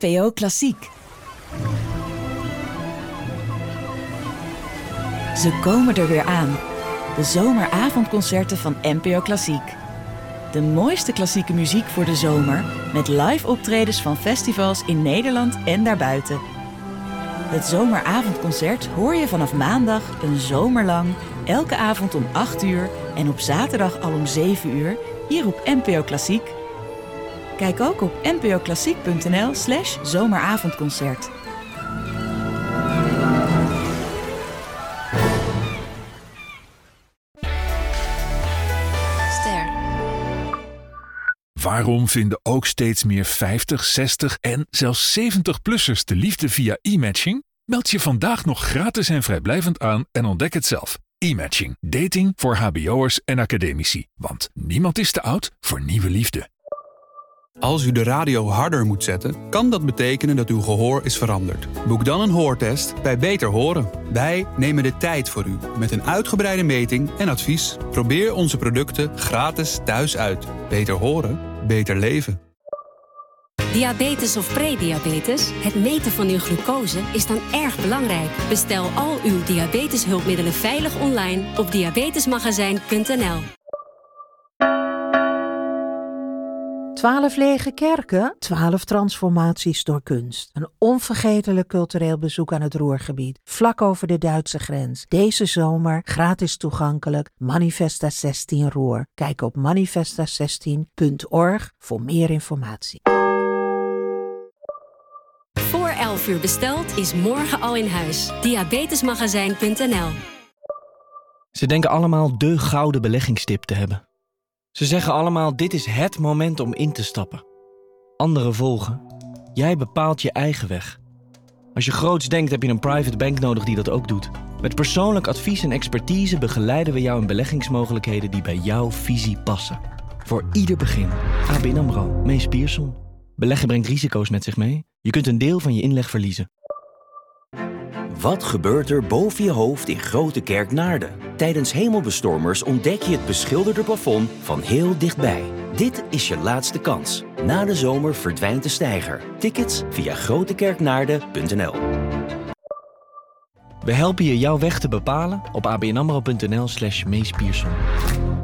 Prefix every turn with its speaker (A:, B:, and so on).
A: NPO Klassiek. Ze komen er weer aan. De zomeravondconcerten van NPO Klassiek. De mooiste klassieke muziek voor de zomer met live optredens van festivals in Nederland en daarbuiten. Het zomeravondconcert hoor je vanaf maandag een zomer lang, elke avond om 8 uur en op zaterdag al om 7 uur hier op NPO Klassiek. Kijk ook op npoklassiek.nl/zomeravondconcert.
B: Waarom vinden ook steeds meer 50, 60 en zelfs 70-plussers de liefde via e-matching? Meld je vandaag nog gratis en vrijblijvend aan en ontdek het zelf. E-matching. Dating voor hbo'ers en academici. Want niemand is te oud voor nieuwe liefde.
C: Als u de radio harder moet zetten, kan dat betekenen dat uw gehoor is veranderd. Boek dan een hoortest bij Beter Horen. Wij nemen de tijd voor u met een uitgebreide meting en advies. Probeer onze producten gratis thuis uit. Beter horen, beter leven.
D: Diabetes of prediabetes? Het meten van uw glucose is dan erg belangrijk. Bestel al uw diabeteshulpmiddelen veilig online op diabetesmagazijn.nl.
E: 12 lege kerken, 12 transformaties door kunst. Een onvergetelijk cultureel bezoek aan het Ruhrgebied, vlak over de Duitse grens. Deze zomer gratis toegankelijk, Manifesta 16 Ruhr. Kijk op manifesta16.org voor meer informatie.
D: Voor 11 uur besteld is morgen al in huis. Diabetesmagazijn.nl.
F: Ze denken allemaal de gouden beleggingstip te hebben. Ze zeggen allemaal, dit is het moment om in te stappen. Anderen volgen. Jij bepaalt je eigen weg. Als je groots denkt, heb je een private bank nodig die dat ook doet. Met persoonlijk advies en expertise begeleiden we jou in beleggingsmogelijkheden die bij jouw visie passen. Voor ieder begin. ABN AMRO, Mees Pierson. Beleggen brengt risico's met zich mee. Je kunt een deel van je inleg verliezen.
G: Wat gebeurt er boven je hoofd in Grote Kerk Naarden? Tijdens hemelbestormers ontdek je het beschilderde plafond van heel dichtbij. Dit is je laatste kans. Na de zomer verdwijnt de steiger. Tickets via grotekerknaarden.nl.
F: We helpen je jouw weg te bepalen op abnamro.nl/Mees Pierson.